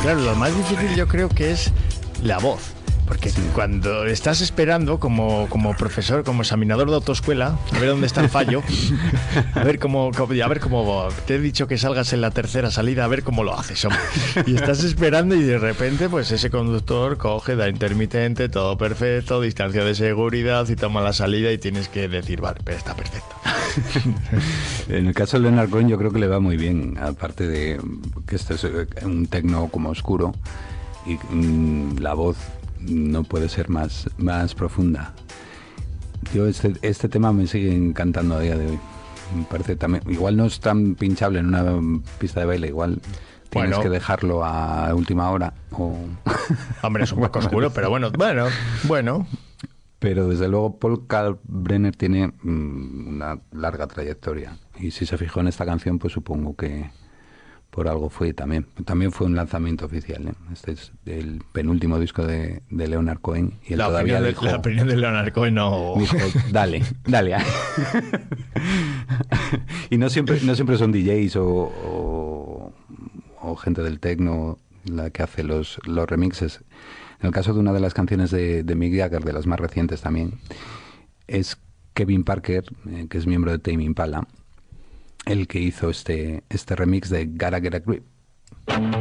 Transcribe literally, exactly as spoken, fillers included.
Claro, lo más difícil yo creo que es la voz. Porque sí. Cuando estás esperando como, como profesor, como examinador de autoescuela, a ver dónde está el fallo, a ver cómo, cómo, a ver cómo te he dicho que salgas en la tercera salida, a ver cómo lo haces, hombre. Y estás esperando y de repente pues ese conductor coge, da intermitente, todo perfecto, distancia de seguridad y toma la salida y tienes que decir, vale, pero está perfecto. En el caso de Leonard Cohen yo creo que le va muy bien, aparte de que este es un tecno como oscuro y mmm, la voz no puede ser más, más profunda. Yo este, este tema me sigue encantando a día de hoy. Me parece también, igual no es tan pinchable en una pista de baile, igual tienes bueno. que dejarlo a última hora. O... Hombre, es un poco oscuro, pero bueno, bueno, bueno. Pero desde luego Paul Kalkbrenner tiene mmm, una larga trayectoria. Y si se fijó en esta canción, pues supongo que por algo fue también. También fue un lanzamiento oficial, ¿eh? Este es el penúltimo disco de, de Leonard Cohen. Y él la, todavía opinión dijo, de, la opinión de Leonard Cohen no... Dijo, dale, dale. Y no siempre, no siempre son D Js o, o, o gente del techno la que hace los, los remixes. En el caso de una de las canciones de, de Mick Jagger, de las más recientes también, es Kevin Parker, eh, que es miembro de Tame Impala, el que hizo este, este remix de Gotta Get a Grip.